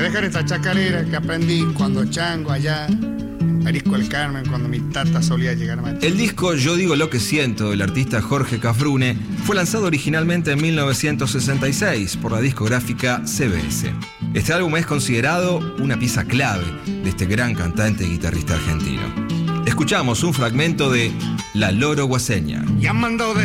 a dejar esta chacarera que aprendí cuando chango allá en Marisco del Carmen, cuando mi tata solía llegar a Machu. El disco Yo digo lo que siento del artista Jorge Cafrune fue lanzado originalmente en 1966 por la discográfica CBS. Este álbum es considerado una pieza clave de este gran cantante y guitarrista argentino. Escuchamos un fragmento de La Loro Guaseña. Ya mandó